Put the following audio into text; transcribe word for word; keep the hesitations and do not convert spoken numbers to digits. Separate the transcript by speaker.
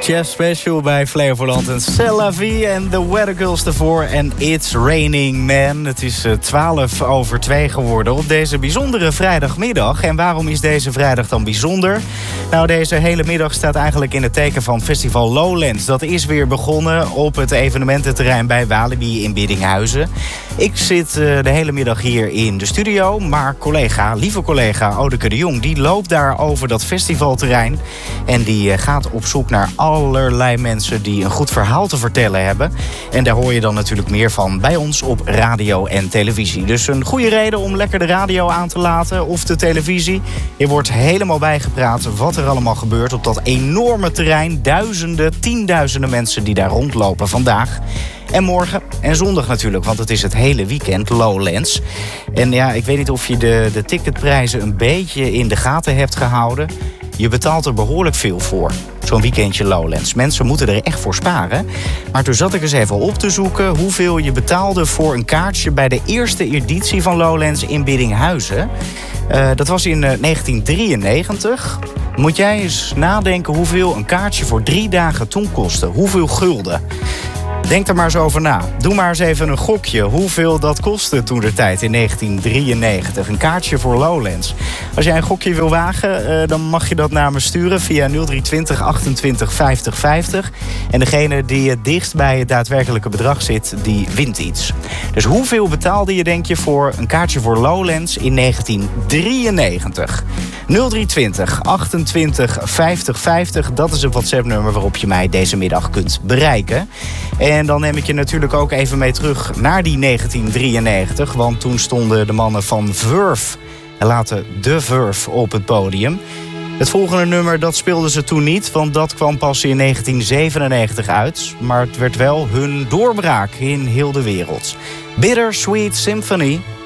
Speaker 1: Chef Special bij Flevoland en C'est la vie en The Weather Girls ervoor en It's Raining Man. Het is twaalf over twee geworden op deze bijzondere vrijdagmiddag. En waarom is deze vrijdag dan bijzonder? Nou, deze hele middag staat eigenlijk in het teken van Festival Lowlands. Dat is weer begonnen op het evenemententerrein bij Walibi in Biddinghuizen. Ik zit uh, de hele middag hier in de studio, maar collega, lieve collega Odeke de Jong, die loopt daar over dat festivalterrein. En die uh, gaat op zoek naar allerlei mensen die een goed verhaal te vertellen hebben. En daar hoor je dan natuurlijk meer van bij ons op radio en televisie. Dus een goede reden om lekker de radio aan te laten of de televisie. Je wordt helemaal bijgepraat wat er allemaal gebeurt op dat enorme terrein. Duizenden, tienduizenden mensen die daar rondlopen vandaag. En morgen en zondag natuurlijk, want het is het hele weekend Lowlands. En ja, ik weet niet of je de, de ticketprijzen een beetje in de gaten hebt gehouden. Je betaalt er behoorlijk veel voor, zo'n weekendje Lowlands. Mensen moeten er echt voor sparen. Maar toen zat ik eens even op te zoeken hoeveel je betaalde voor een kaartje bij de eerste editie van Lowlands in Biddinghuizen. Uh, dat was in uh, negentien drieënnegentig. Moet jij eens nadenken hoeveel een kaartje voor drie dagen toen kostte. Hoeveel gulden? Denk er maar eens over na. Doe maar eens even een gokje hoeveel dat kostte toen de tijd in negentien drieënnegentig. Een kaartje voor Lowlands. Als jij een gokje wil wagen, uh, dan mag je dat naar me sturen via nul drie twintig achtentwintig vijftig vijftig. En degene die het dichtst bij het daadwerkelijke bedrag zit, die wint iets. Dus hoeveel betaalde je, denk je, voor een kaartje voor Lowlands in negentien drieënnegentig? nul drie twintig achtentwintig vijftig vijftig, dat is het WhatsApp-nummer waarop je mij deze middag kunt bereiken. En dan neem ik je natuurlijk ook even mee terug naar die negentien drieënnegentig. Want toen stonden de mannen van Verve, en later de Verve, op het podium. Het volgende nummer, dat speelden ze toen niet, want dat kwam pas in negentien zevenennegentig uit. Maar het werd wel hun doorbraak in heel de wereld. Bittersweet Symphony